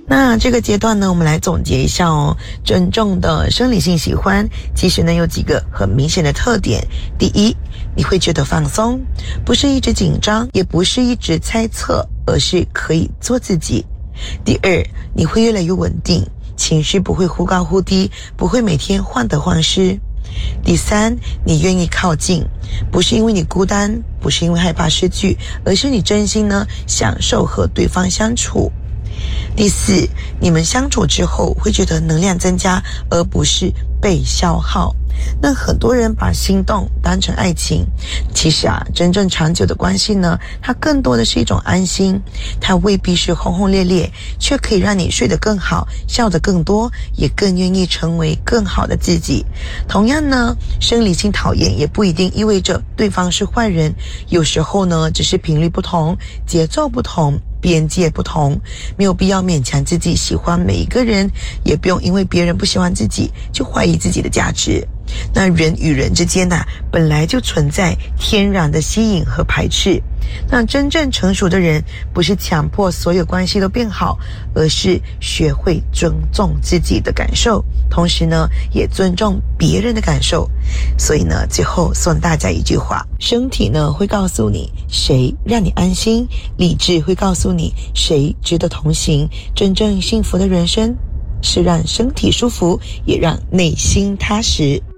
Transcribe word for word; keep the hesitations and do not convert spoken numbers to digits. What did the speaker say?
那这个阶段呢，我们来总结一下哦。真正的生理性喜欢，其实呢有几个很明显的特点。第一，你会觉得放松，不是一直紧张，也不是一直猜测，而是可以做自己。第二，你会越来越稳定，情绪不会忽高忽低，不会每天患得患失。第三，你愿意靠近，不是因为你孤单，不是因为害怕失去，而是你真心呢享受和对方相处。第四，你们相处之后会觉得能量增加，而不是被消耗。那很多人把心动当成爱情，其实啊，真正长久的关系呢，它更多的是一种安心，它未必是轰轰烈烈，却可以让你睡得更好，笑得更多，也更愿意成为更好的自己。同样呢，生理性讨厌也不一定意味着对方是坏人，有时候呢，只是频率不同，节奏不同，边界不同，没有必要勉强自己喜欢每一个人，也不用因为别人不喜欢自己就怀疑自己的价值。那人与人之间啊，本来就存在天然的吸引和排斥。那真正成熟的人，不是强迫所有关系都变好，而是学会尊重自己的感受，同时呢，也尊重别人的感受。所以呢，最后送大家一句话：身体呢会告诉你谁让你安心，理智会告诉你谁值得同行。真正幸福的人生，是让身体舒服，也让内心踏实。